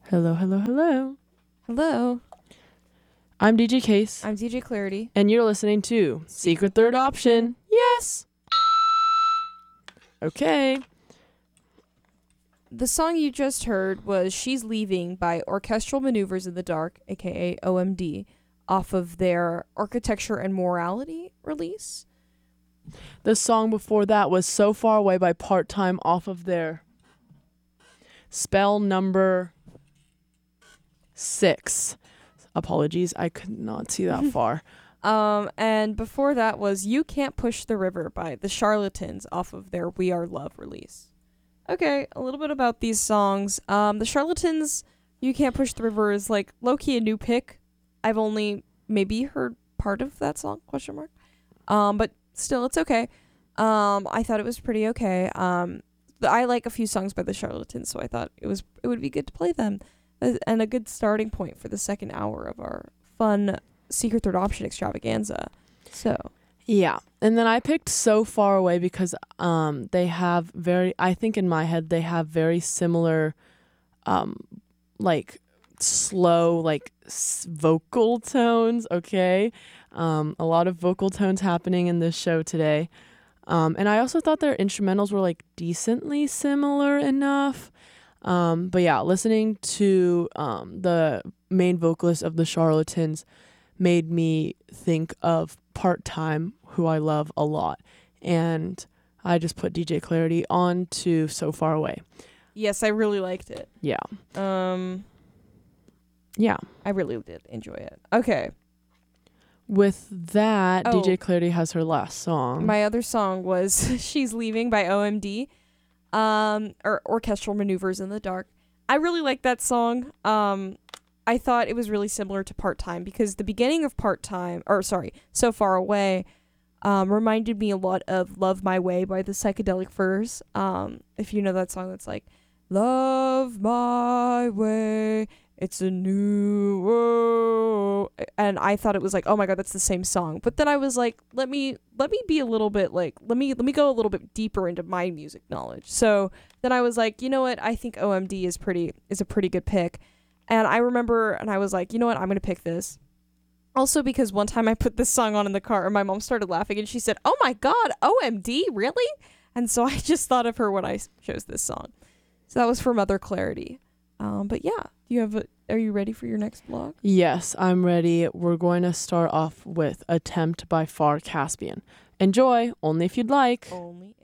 Hello, hello, hello. Hello, I'm DJ Case, I'm DJ Clarity. and you're listening to Secret Third Option. Yes! Okay. The song you just heard was She's Leaving by Orchestral Maneuvers in the Dark, aka OMD, off of their Architecture and Morality release. The song before that was So Far Away by Part Time off of their spell number 6. Apologies, I could not see that far. And before that was You Can't Push the River by The Charlatans off of their We Are Love release. Okay, a little bit about these songs. The Charlatans, You Can't Push the River is like low-key a new pick. I've only maybe heard part of that song, question mark. But still, it's okay. I thought it was pretty okay. I like a few songs by The Charlatans, so I thought it would be good to play them. And a good starting point for the second hour of our fun Secret Third Option extravaganza. So, Yeah. And then I picked So Far Away because they have I think in my head they have very similar like slow vocal tones, okay? A lot of vocal tones happening in this show today. And I also thought their instrumentals were like decently similar enough. But yeah, listening to the main vocalist of The Charlatans made me think of Part Time, who I love a lot. And I just put DJ Clarity on to So Far Away. yes, I really liked it. Yeah. Yeah, I really did enjoy it. Okay. With that, Oh. DJ Clarity has her last song. My other song was She's Leaving by OMD. Or Orchestral Maneuvers in the Dark. I really like that song. I thought it was really similar to Part Time because the beginning of So Far Away, reminded me a lot of Love My Way by the Psychedelic Furs. If you know that song, that's like, Love My Way, it's a new world. And I thought it was like, oh my god, that's the same song. But then I was like, let me be a little bit like, let me go a little bit deeper into my music knowledge. So then I was like, you know what, I think OMD is a pretty good pick. And I remember, and I was like, you know what, I'm gonna pick this. Also because one time I put this song on in the car and my mom started laughing and she said, oh my god, OMD, really? And so I just thought of her when I chose this song. So that was for Mother Clarity. But yeah, are you ready for your next vlog? Yes, I'm ready. We're going to start off with Attempt by Far Caspian. Enjoy, only if you'd like. Only